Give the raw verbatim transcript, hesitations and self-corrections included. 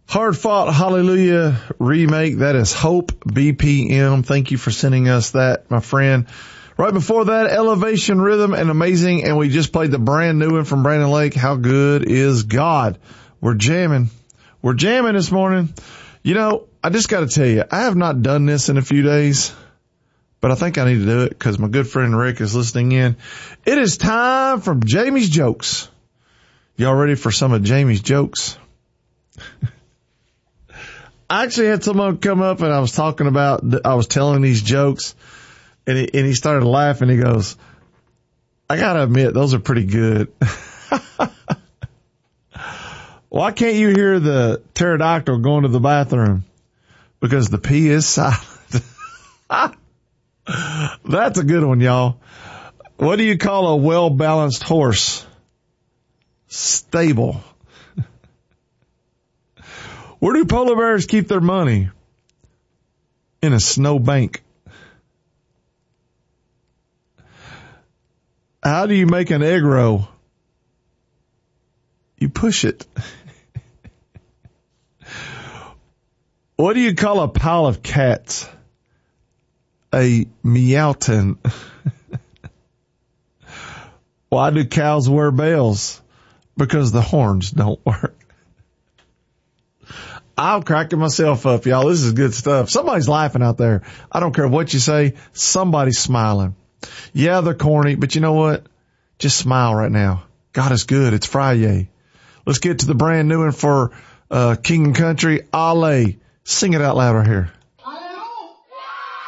Hard Fought Hallelujah remake. That is Hope B P M. Thank you for sending us that, my friend. Right before that, Elevation Rhythm and Amazing. And we just played the brand new one from Brandon Lake. How good is God? We're jamming. We're jamming this morning. You know, I just got to tell you, I have not done this in a few days, but I think I need to do it because my good friend Rick is listening in. It is time for Jamie's Jokes. Y'all ready for some of Jamie's jokes? I actually had someone come up and I was talking about, I was telling these jokes and he, and he started laughing. He goes, I gotta admit, those are pretty good. Why can't you hear the pterodactyl going to the bathroom? Because the P is silent. That's a good one, y'all. What do you call a well-balanced horse? Stable. Where do polar bears keep their money? In a snow bank. How do you make an egg roll? You push it. What do you call a pile of cats? A meowton. Why do cows wear bells? Because the horns don't work. I'm cracking myself up, y'all. This is good stuff. Somebody's laughing out there. I don't care what you say. Somebody's smiling. Yeah, they're corny, but you know what? Just smile right now. God is good. It's Friday. Let's get to the brand new one for uh King and Country. Ale. Sing it out loud right here.